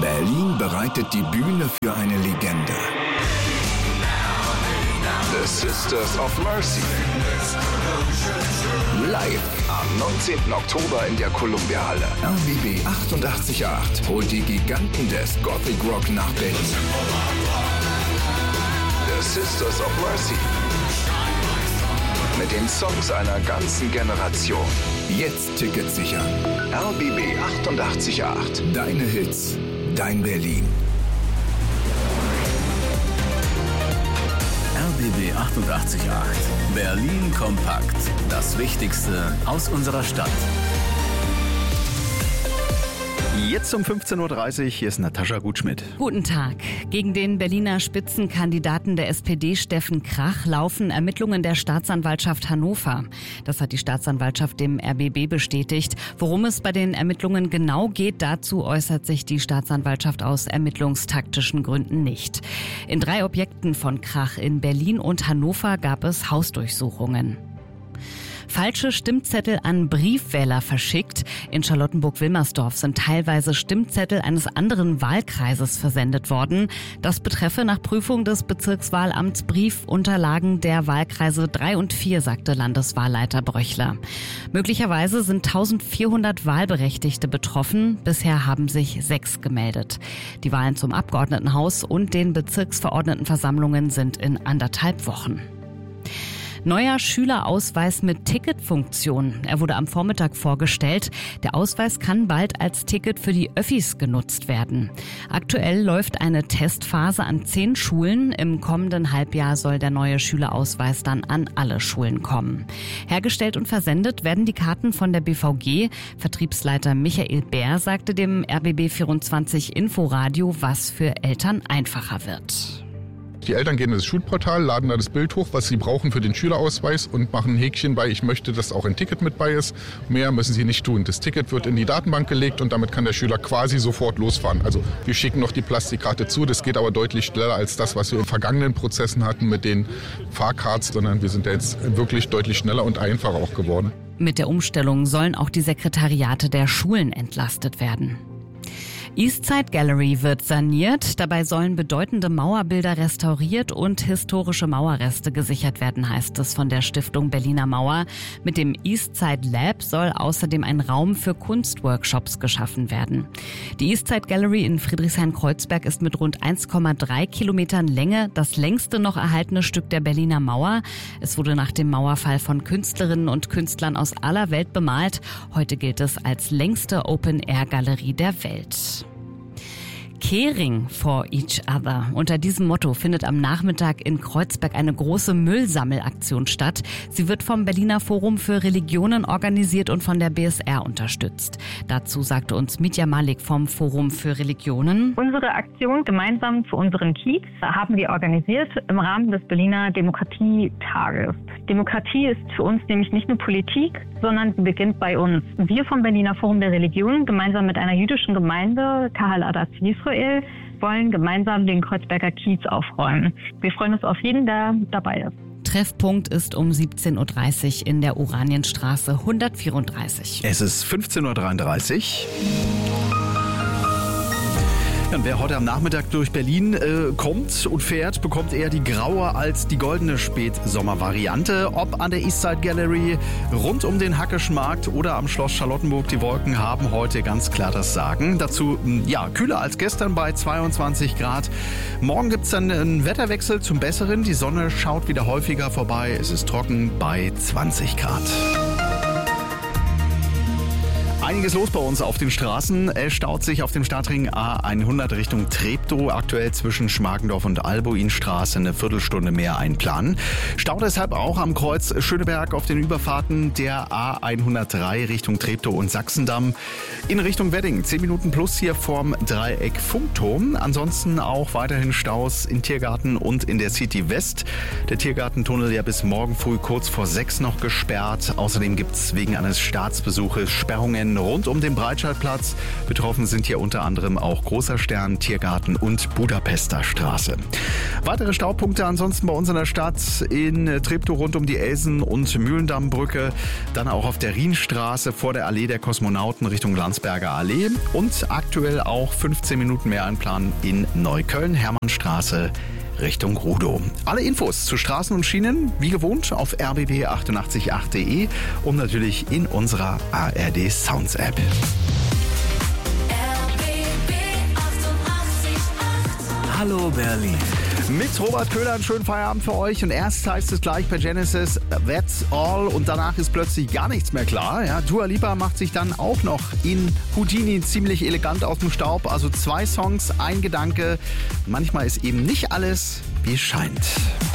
Berlin bereitet die Bühne für eine Legende. The Sisters of Mercy. Live am 19. Oktober in der Columbia-Halle. RBB 88.8 holt die Giganten des Gothic Rock nach Berlin. The Sisters of Mercy. Mit den Songs einer ganzen Generation. Jetzt Tickets sichern. RBB 88.8. Deine Hits, dein Berlin. RBB 88.8. Berlin kompakt. Das Wichtigste aus unserer Stadt. Jetzt um 15.30 Uhr, hier ist Natascha Gutschmidt. Guten Tag. Gegen den Berliner Spitzenkandidaten der SPD, Steffen Krach, laufen Ermittlungen der Staatsanwaltschaft Hannover. Das hat die Staatsanwaltschaft dem RBB bestätigt. Worum es bei den Ermittlungen genau geht, dazu äußert sich die Staatsanwaltschaft aus ermittlungstaktischen Gründen nicht. In 3 Objekten von Krach in Berlin und Hannover gab es Hausdurchsuchungen. Falsche Stimmzettel an Briefwähler verschickt. In Charlottenburg-Wilmersdorf sind teilweise Stimmzettel eines anderen Wahlkreises versendet worden. Das betreffe nach Prüfung des Bezirkswahlamts Briefunterlagen der Wahlkreise 3 und 4, sagte Landeswahlleiter Bröchler. Möglicherweise sind 1400 Wahlberechtigte betroffen. Bisher haben sich 6 gemeldet. Die Wahlen zum Abgeordnetenhaus und den Bezirksverordnetenversammlungen sind in 1,5 Wochen. Neuer Schülerausweis mit Ticketfunktion. Er wurde am Vormittag vorgestellt. Der Ausweis kann bald als Ticket für die Öffis genutzt werden. Aktuell läuft eine Testphase an 10 Schulen. Im kommenden Halbjahr soll der neue Schülerausweis dann an alle Schulen kommen. Hergestellt und versendet werden die Karten von der BVG. Vertriebsleiter Michael Bär sagte dem RBB24 Inforadio, was für Eltern einfacher wird. Die Eltern gehen in das Schulportal, laden da das Bild hoch, was sie brauchen für den Schülerausweis und machen ein Häkchen bei, ich möchte, dass auch ein Ticket mit bei ist. Mehr müssen sie nicht tun. Das Ticket wird in die Datenbank gelegt und damit kann der Schüler quasi sofort losfahren. Also wir schicken noch die Plastikkarte zu, das geht aber deutlich schneller als das, was wir in vergangenen Prozessen hatten mit den Fahrcards, sondern wir sind ja jetzt wirklich deutlich schneller und einfacher auch geworden. Mit der Umstellung sollen auch die Sekretariate der Schulen entlastet werden. Eastside Gallery wird saniert. Dabei sollen bedeutende Mauerbilder restauriert und historische Mauerreste gesichert werden, heißt es von der Stiftung Berliner Mauer. Mit dem Eastside Lab soll außerdem ein Raum für Kunstworkshops geschaffen werden. Die Eastside Gallery in Friedrichshain-Kreuzberg ist mit rund 1,3 Kilometern Länge das längste noch erhaltene Stück der Berliner Mauer. Es wurde nach dem Mauerfall von Künstlerinnen und Künstlern aus aller Welt bemalt. Heute gilt es als längste Open-Air-Galerie der Welt. Caring for each other. Unter diesem Motto findet am Nachmittag in Kreuzberg eine große Müllsammelaktion statt. Sie wird vom Berliner Forum für Religionen organisiert und von der BSR unterstützt. Dazu sagte uns Mitja Malik vom Forum für Religionen. Unsere Aktion gemeinsam für unseren Kiez haben wir organisiert im Rahmen des Berliner Demokratietages. Demokratie ist für uns nämlich nicht nur Politik, sondern sie beginnt bei uns. Wir vom Berliner Forum der Religionen gemeinsam mit einer jüdischen Gemeinde, Kahal Adas Yisrael, wollen gemeinsam den Kreuzberger Kiez aufräumen. Wir freuen uns auf jeden, der dabei ist. Treffpunkt ist um 17.30 Uhr in der Oranienstraße 134. Es ist 15.33 Uhr. Und wer heute am Nachmittag durch Berlin kommt und fährt, bekommt eher die graue als die goldene Spätsommervariante. Ob an der Eastside Gallery, rund um den Hackischen Markt oder am Schloss Charlottenburg, die Wolken haben heute ganz klar das Sagen. Dazu kühler als gestern bei 22 Grad. Morgen gibt es dann einen Wetterwechsel zum Besseren. Die Sonne schaut wieder häufiger vorbei. Es ist trocken bei 20 Grad. Einiges los bei uns auf den Straßen. Es staut sich auf dem Stadtring A100 Richtung Treptow. Aktuell zwischen Schmargendorf und Albuinstraße eine Viertelstunde mehr einplanen. Stau deshalb auch am Kreuz Schöneberg auf den Überfahrten der A103 Richtung Treptow und Sachsendamm. In Richtung Wedding 10 Minuten plus hier vorm Dreieck Funkturm. Ansonsten auch weiterhin Staus in Tiergarten und in der City West. Der Tiergartentunnel ja bis morgen früh kurz vor 6 noch gesperrt. Außerdem gibt es wegen eines Staatsbesuches Sperrungen rund um den Breitscheidplatz. Betroffen sind hier unter anderem auch Großer Stern, Tiergarten und Budapester Straße. Weitere Staupunkte ansonsten bei uns in der Stadt in Treptow rund um die Elsen- und Mühlendammbrücke, dann auch auf der Rienstraße vor der Allee der Kosmonauten Richtung Landsberger Allee und aktuell auch 15 Minuten mehr einplanen in Neukölln, Hermannstraße Richtung Rudow. Alle Infos zu Straßen und Schienen, wie gewohnt, auf rbb888.de und natürlich in unserer ARD Sounds App. Hallo Berlin. Mit Robert Köhler einen schönen Feierabend für euch. Und erst heißt es gleich bei Genesis That's All und danach ist plötzlich gar nichts mehr klar. Ja, Dua Lipa macht sich dann auch noch in Houdini ziemlich elegant aus dem Staub. Also 2 Songs, ein Gedanke. Manchmal ist eben nicht alles, wie es scheint.